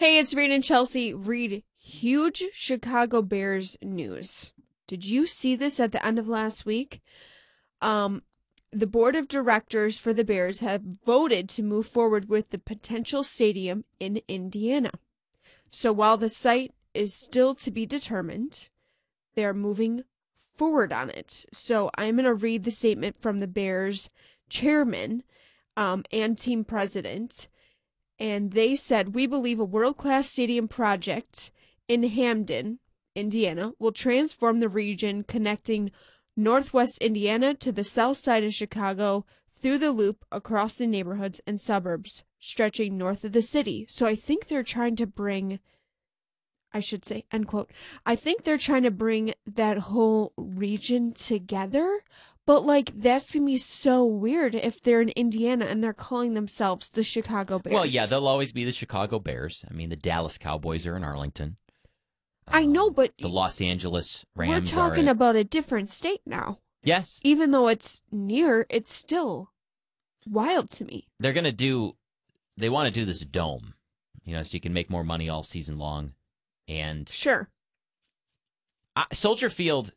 Hey, it's Reed and Chelsea. Reed, huge Chicago Bears news. Did you see this at the end of last week? The board of directors for the Bears have voted to move forward with the potential stadium in Indiana. So while the site is still to be determined, they're moving forward on it. So I'm going to read the statement from the Bears chairman and team president. And they said, "We believe a world-class stadium project in Hamden, Indiana, will transform the region connecting Northwest Indiana to the south side of Chicago through the loop across the neighborhoods and suburbs stretching north of the city." So I think they're trying to bring, I should say, end quote, I think they're trying to bring that whole region together. But, like, that's going to be so weird if they're in Indiana and they're calling themselves the Chicago Bears. Well, yeah, they'll always be the Chicago Bears. I mean, the Dallas Cowboys are in Arlington. I know, but the Los Angeles Rams we're talking about a different state now. Yes. Even though it's near, it's still wild to me. They want to do this dome, so you can make more money all season long. And sure. Soldier Field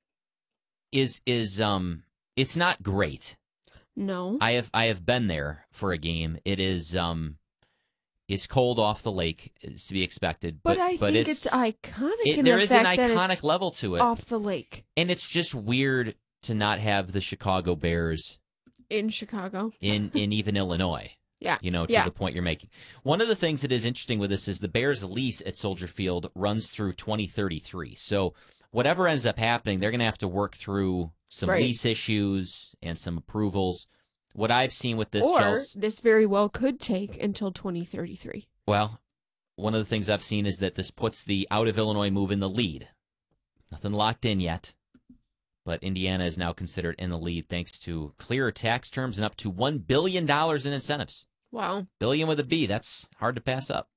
is it's not great. No. I have been there for a game. It is it's cold off the lake, is to be expected. But I think it's iconic. There is an iconic level to it. Off the lake. And it's just weird to not have the Chicago Bears in Chicago. in even Illinois. Yeah. To the point you're making. One of the things that is interesting with this is the Bears' lease at Soldier Field runs through 2033. So whatever ends up happening, they're going to have to work through some lease issues and some approvals. What I've seen with this, Chelsea, this very well could take until 2033. Well, one of the things I've seen is that this puts the out-of-Illinois move in the lead. Nothing locked in yet, but Indiana is now considered in the lead thanks to clearer tax terms and up to $1 billion in incentives. Wow. Billion with a B. That's hard to pass up.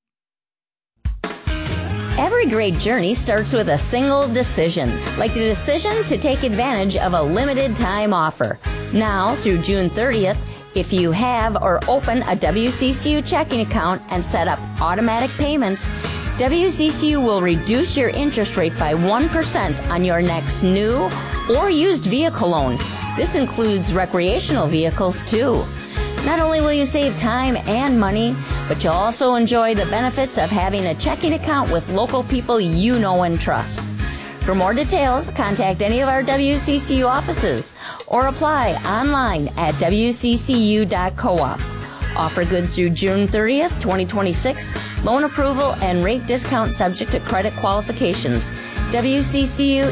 Every great journey starts with a single decision, like the decision to take advantage of a limited time offer. Now, through June 30th, if you have or open a WCCU checking account and set up automatic payments, WCCU will reduce your interest rate by 1% on your next new or used vehicle loan. This includes recreational vehicles, too. Not only will you save time and money, but you'll also enjoy the benefits of having a checking account with local people you know and trust. For more details, contact any of our WCCU offices or apply online at wccu.coop. Offer good through June 30th, 2026. Loan approval and rate discount subject to credit qualifications. WCCU